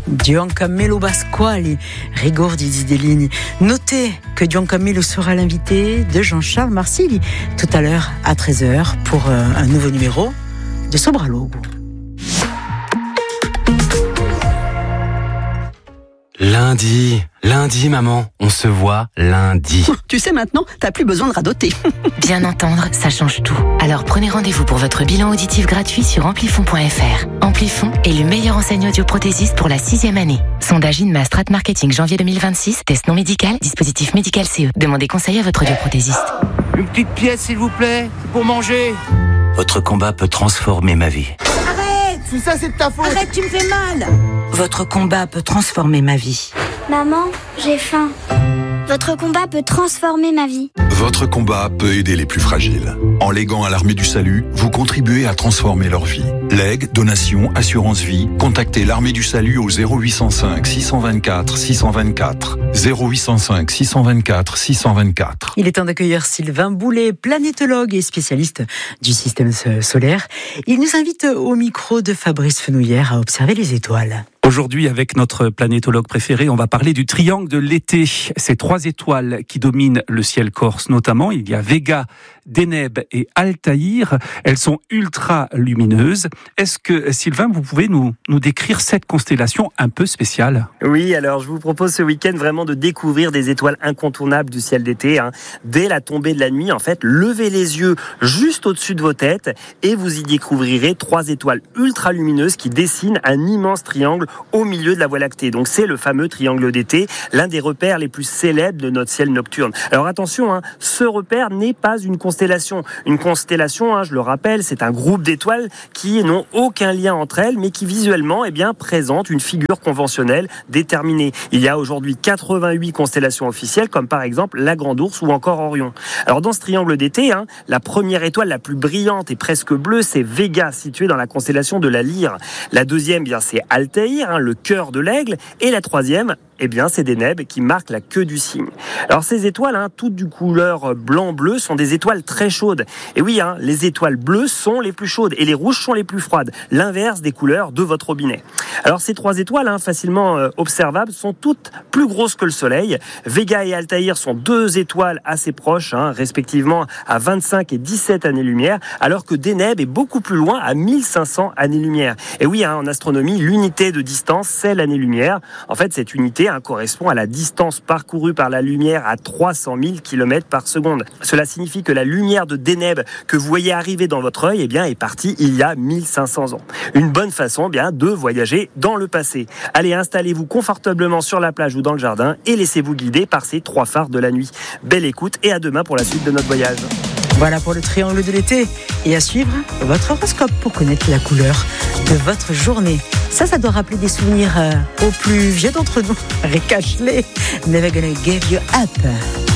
Giancarlo Pasquali, rigordi des lignes. Notez que Giancarlo sera l'invité de Jean-Charles Marsili tout à l'heure à 13h pour un nouveau numéro de Sobralogo. Lundi, maman, on se voit lundi. Tu sais maintenant, t'as plus besoin de radoter. Bien entendre, ça change tout. Alors prenez rendez-vous pour votre bilan auditif gratuit sur Amplifon.fr. Amplifon est le meilleur enseignant audioprothésiste pour la 6e année. Sondage INMA Strat Marketing janvier 2026, test non médical, dispositif médical CE. Demandez conseil à votre audioprothésiste. Une petite pièce s'il vous plaît, pour manger. Votre combat peut transformer ma vie. Tout ça c'est de ta faute. Arrête, tu me fais mal. Votre combat peut transformer ma vie. Maman, j'ai faim. Votre combat peut transformer ma vie. Votre combat peut aider les plus fragiles. En léguant à l'Armée du Salut, vous contribuez à transformer leur vie. Legs, donations, assurance vie, contactez l'Armée du Salut au 0805 624 624. 0805 624 624. Il est temps d'accueillir Sylvain Boulet, planétologue et spécialiste du système solaire. Il nous invite au micro de Fabrice Fenouillère à observer les étoiles. Aujourd'hui, avec notre planétologue préféré, on va parler du triangle de l'été. Ces 3 étoiles qui dominent le ciel corse notamment. Il y a Vega, Deneb et Altaïr. Elles sont ultra lumineuses. Est-ce que, Sylvain, vous pouvez nous décrire cette constellation un peu spéciale ? Oui, alors je vous propose ce week-end vraiment de découvrir des étoiles incontournables du ciel d'été. Dès la tombée de la nuit, en fait, levez les yeux juste au-dessus de vos têtes et vous y découvrirez 3 étoiles ultra lumineuses qui dessinent un immense triangle au milieu de la Voie lactée. Donc c'est le fameux triangle d'été, l'un des repères les plus célèbres de notre ciel nocturne. Alors attention, ce repère n'est pas une constellation. Une constellation, je le rappelle, c'est un groupe d'étoiles qui n'ont aucun lien entre elles, mais qui visuellement présentent une figure conventionnelle déterminée. Il y a aujourd'hui 88 constellations officielles, comme par exemple la Grande Ourse ou encore Orion. Alors dans ce triangle d'été, la première étoile la plus brillante et presque bleue, c'est Vega, située dans la constellation de la Lyre. La deuxième, c'est Altaïr, le cœur de l'aigle, et la troisième, c'est Deneb qui marque la queue du cygne. Alors ces étoiles, toutes du couleur blanc-bleu, sont des étoiles très chaudes. Et oui, les étoiles bleues sont les plus chaudes et les rouges sont les plus froides. L'inverse des couleurs de votre robinet. Alors ces 3 étoiles, facilement observables, sont toutes plus grosses que le Soleil. Vega et Altaïr sont 2 étoiles assez proches, respectivement à 25 et 17 années-lumière, alors que Deneb est beaucoup plus loin, à 1500 années-lumière. Et oui, en astronomie, l'unité de distance, c'est l'année-lumière. En fait, cette unité correspond à la distance parcourue par la lumière à 300 000 km par seconde. Cela signifie que la lumière de Deneb que vous voyez arriver dans votre œil est partie il y a 1500 ans. Une bonne façon de voyager dans le passé. Allez, installez-vous confortablement sur la plage ou dans le jardin et laissez-vous guider par ces 3 phares de la nuit. Belle écoute et à demain pour la suite de notre voyage. Voilà pour le triangle de l'été. Et à suivre, votre horoscope pour connaître la couleur de votre journée. Ça doit rappeler des souvenirs aux plus vieux d'entre nous. Rick Ashley, Never Gonna Give You Up.